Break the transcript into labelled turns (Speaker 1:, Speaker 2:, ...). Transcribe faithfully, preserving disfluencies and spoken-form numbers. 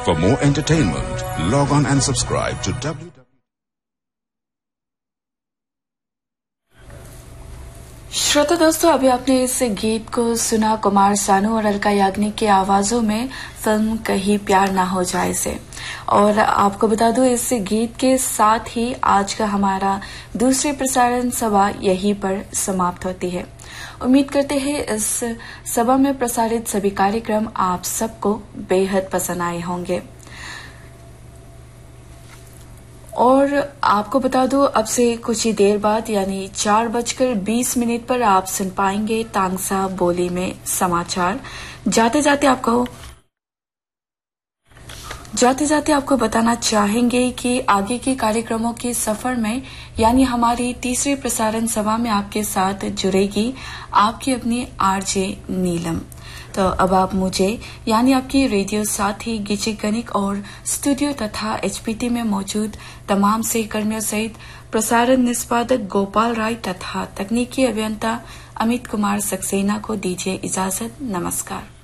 Speaker 1: For more entertainment, log on and subscribe to W.
Speaker 2: श्रोता दोस्तों, अभी आपने इस गीत को सुना कुमार सानू और अलका याग्निक की आवाजों में, फिल्म कहीं प्यार ना हो जाए से। और आपको बता दूं, इस गीत के साथ ही आज का हमारा दूसरी प्रसारण सभा यहीं पर समाप्त होती है। उम्मीद करते हैं इस सभा में प्रसारित सभी कार्यक्रम आप सबको बेहद पसंद आए होंगे। और आपको बता दूं, अब से कुछ ही देर बाद यानी चार बजकर बीस मिनट पर आप सुन पाएंगे तांगसा बोली में समाचार। जाते जाते आपको जाते जाते आपको बताना चाहेंगे कि आगे के कार्यक्रमों के सफर में यानी हमारी तीसरी प्रसारण सभा में आपके साथ जुड़ेगी आपकी अपनी आरजे नीलम। तो अब आप मुझे यानी आपकी रेडियो साथी गिची गणिक और स्टूडियो तथा एचपीटी में मौजूद तमाम सहकर्मियों सहित प्रसारण निष्पादक गोपाल राय तथा तकनीकी अभियंता अमित कुमार सक्सेना को दीजिए इजाजत। नमस्कार।